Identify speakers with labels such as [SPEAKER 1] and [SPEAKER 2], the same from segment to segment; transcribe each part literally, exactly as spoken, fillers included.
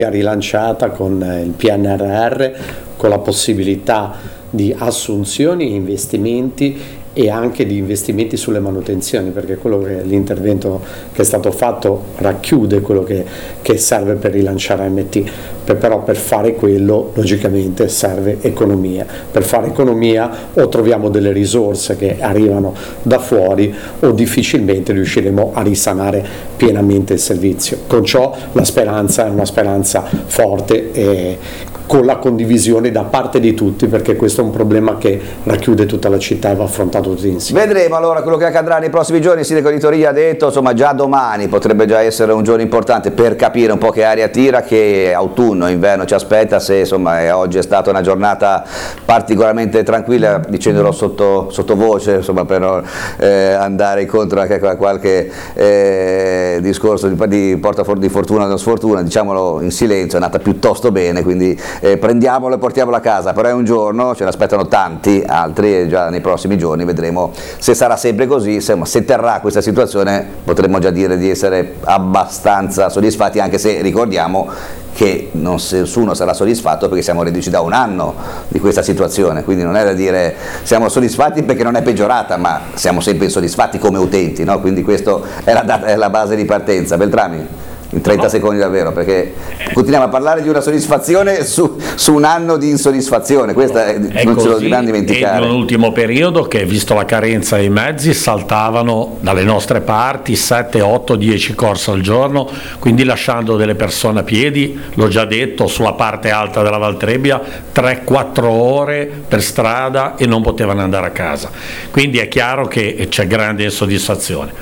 [SPEAKER 1] rilanciata con il P N R R, con la possibilità di assunzioni e investimenti e anche di investimenti sulle manutenzioni, perché quello che l'intervento che è stato fatto racchiude quello che, che serve per rilanciare A M T, per, però per fare quello logicamente serve economia. Per fare economia o troviamo delle risorse che arrivano da fuori o difficilmente riusciremo a risanare pienamente il servizio. Con ciò la speranza è una speranza forte e con la condivisione da parte di tutti, perché questo è un problema che racchiude tutta la città e va affrontato tutti insieme.
[SPEAKER 2] Vedremo allora quello che accadrà nei prossimi giorni. Il sindaco di Torino ha detto, insomma, già domani potrebbe già essere un giorno importante per capire un po' che aria tira, che autunno, inverno ci aspetta, se insomma oggi è stata una giornata particolarmente tranquilla, dicendolo sotto, sottovoce, insomma, per non eh, andare incontro anche a qualche eh, discorso di, di porta di fortuna o non sfortuna, diciamolo in silenzio, è andata piuttosto bene, quindi Eh, prendiamolo e portiamolo a casa, però è un giorno, ce ne aspettano tanti altri e già nei prossimi giorni vedremo se sarà sempre così, se, se terrà questa situazione potremmo già dire di essere abbastanza soddisfatti, anche se ricordiamo che non, nessuno sarà soddisfatto perché siamo reduci da un anno di questa situazione, quindi non è da dire siamo soddisfatti perché non è peggiorata, ma siamo sempre insoddisfatti come utenti, no? Quindi questa è la, è la base di partenza. Beltrami? In trenta no. secondi davvero, perché continuiamo a parlare di una soddisfazione su, su un anno di insoddisfazione, questa è, è non così, ce lo dobbiamo dimenticare.
[SPEAKER 3] E in un ultimo periodo che, visto la carenza dei mezzi, saltavano dalle nostre parti sette, otto, dieci corse al giorno, quindi lasciando delle persone a piedi, l'ho già detto, sulla parte alta della Valtrebbia, tre quattro ore per strada e non potevano andare a casa. Quindi è chiaro che c'è grande insoddisfazione.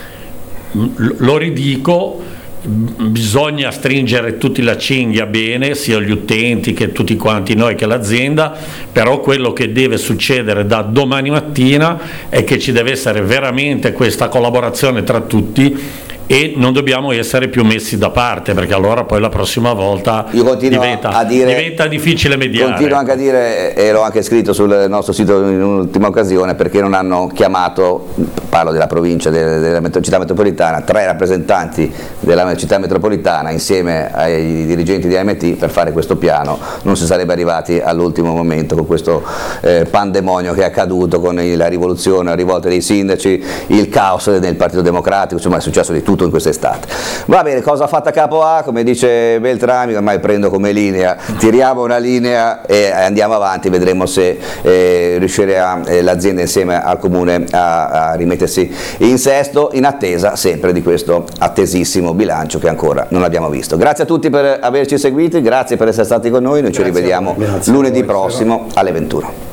[SPEAKER 3] Lo ridico, bisogna stringere tutti la cinghia bene, sia gli utenti che tutti quanti noi che l'azienda, però quello che deve succedere da domani mattina è che ci deve essere veramente questa collaborazione tra tutti e non dobbiamo essere più messi da parte, perché allora poi la prossima volta diventa,
[SPEAKER 2] a dire,
[SPEAKER 3] diventa difficile mediare.
[SPEAKER 2] Continuo anche a dire, e l'ho anche scritto sul nostro sito in un'ultima occasione, perché non hanno chiamato, parlo della provincia, della, della città metropolitana, tre rappresentanti della città metropolitana insieme ai dirigenti di A M T per fare questo piano. Non si sarebbe arrivati all'ultimo momento con questo eh, pandemonio che è accaduto, con la rivoluzione, la rivolta dei sindaci, il caos nel Partito Democratico, insomma è successo di tutto in quest'estate. Va bene, cosa fatta capo A, come dice Beltrami, ormai prendo come linea, tiriamo una linea e andiamo avanti, vedremo se eh, riuscirà eh, l'azienda insieme al comune a, a rimettersi in sesto, in attesa sempre di questo attesissimo bilancio che ancora non abbiamo visto. Grazie a tutti per averci seguiti, grazie per essere stati con noi, noi ci rivediamo lunedì prossimo alle ventuno.